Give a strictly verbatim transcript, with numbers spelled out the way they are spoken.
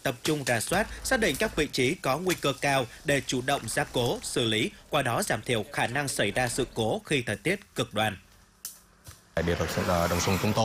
tập trung rà soát, xác định các vị trí có nguy cơ cao để chủ động gia cố, xử lý, qua đó giảm thiểu khả năng xảy ra sự cố khi thời tiết cực đoan. Biệt đội đồng xuân chúng tôi